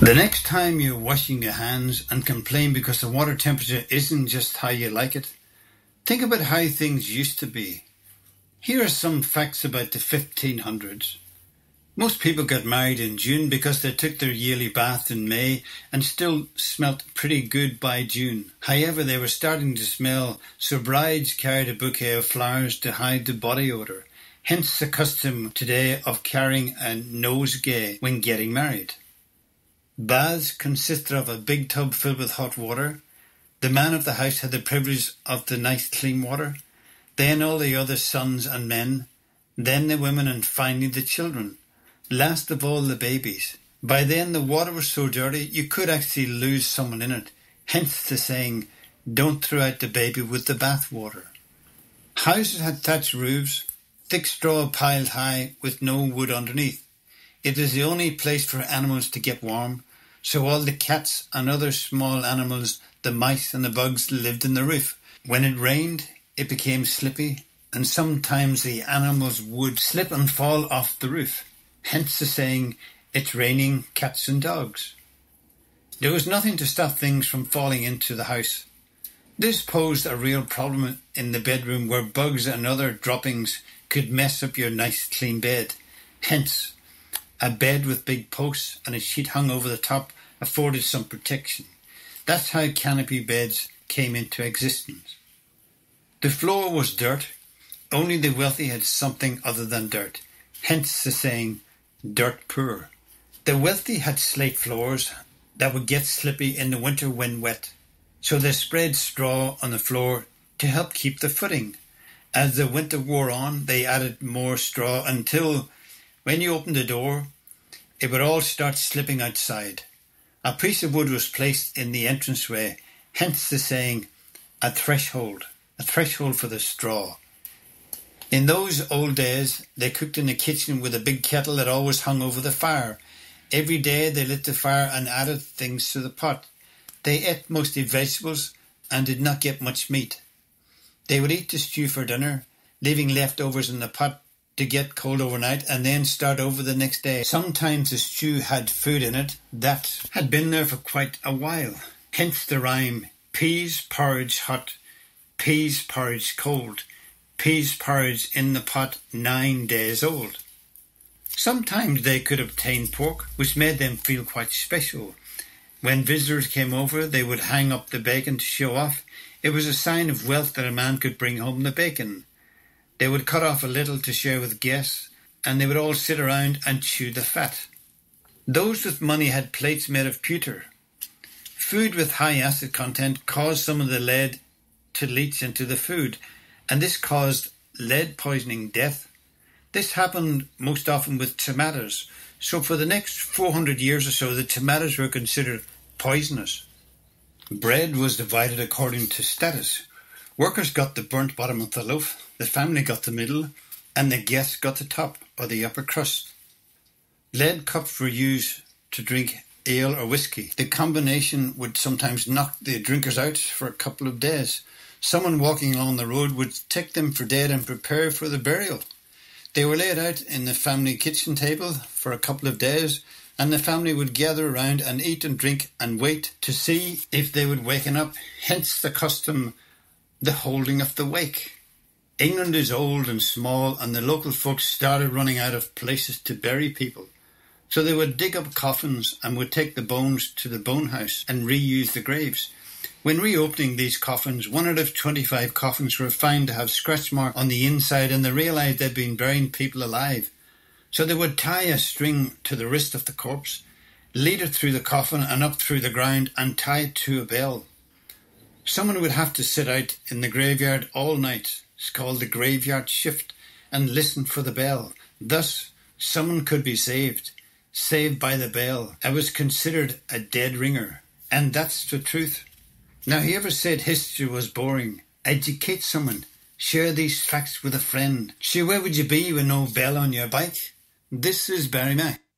The next time you're washing your hands and complain because the water temperature isn't just how you like it, think about how things used to be. Here are some facts about the 1500s. Most people got married in June because they took their yearly bath in May and still smelt pretty good by June. However, they were starting to smell, so brides carried a bouquet of flowers to hide the body odour. Hence the custom today of carrying a nosegay when getting married. Baths consisted of a big tub filled with hot water. The man of the house had the privilege of the nice clean water. Then all the other sons and men. Then the women, and finally the children. Last of all the babies. By then the water was so dirty you could actually lose someone in it. Hence the saying, don't throw out the baby with the bath water. Houses had thatched roofs, thick straw piled high with no wood underneath. It is the only place for animals to get warm, so all the cats and other small animals, the mice and the bugs, lived in the roof. When it rained, it became slippy, and sometimes the animals would slip and fall off the roof. Hence the saying, it's raining cats and dogs. There was nothing to stop things from falling into the house. This posed a real problem in the bedroom where bugs and other droppings could mess up your nice clean bed. Hence, a bed with big posts and a sheet hung over the top afforded some protection. That's how canopy beds came into existence. The floor was dirt. Only the wealthy had something other than dirt. Hence the saying, dirt poor. The wealthy had slate floors that would get slippy in the winter when wet, so they spread straw on the floor to help keep the footing. As the winter wore on, they added more straw until, when you opened the door, it would all start slipping outside. A piece of wood was placed in the entranceway, hence the saying, a threshold for the straw. In those old days, they cooked in the kitchen with a big kettle that always hung over the fire. Every day they lit the fire and added things to the pot. They ate mostly vegetables and did not get much meat. They would eat the stew for dinner, leaving leftovers in the pot to get cold overnight and then start over the next day. Sometimes the stew had food in it that had been there for quite a while. Hence the rhyme, peas porridge hot, peas porridge cold, peas porridge in the pot 9 days old. Sometimes they could obtain pork, which made them feel quite special. When visitors came over, they would hang up the bacon to show off. It was a sign of wealth that a man could bring home the bacon. They would cut off a little to share with guests, and they would all sit around and chew the fat. Those with money had plates made of pewter. Food with high acid content caused some of the lead to leach into the food, and this caused lead poisoning death. This happened most often with tomatoes, so for the next 400 years or so, the tomatoes were considered poisonous. Bread was divided according to status. Workers got the burnt bottom of the loaf, the family got the middle, and the guests got the top or the upper crust. Lead cups were used to drink ale or whiskey. The combination would sometimes knock the drinkers out for a couple of days. Someone walking along the road would take them for dead and prepare for the burial. They were laid out in the family kitchen table for a couple of days, and the family would gather around and eat and drink and wait to see if they would waken up. Hence the custom, the holding of the wake. England is old and small, and the local folks started running out of places to bury people. So they would dig up coffins and would take the bones to the bone house and reuse the graves. When reopening these coffins, 1 out of 25 coffins were found to have scratch marks on the inside, and they realised they'd been burying people alive. So they would tie a string to the wrist of the corpse, lead it through the coffin and up through the ground, and tie it to a bell. Someone would have to sit out in the graveyard all night. It's called the graveyard shift, and listen for the bell. Thus, someone could be saved by the bell. It was considered a dead ringer, and that's the truth. Now, whoever said history was boring, educate someone. Share these facts with a friend. Sure, where would you be with no bell on your bike? This is Barry Mack.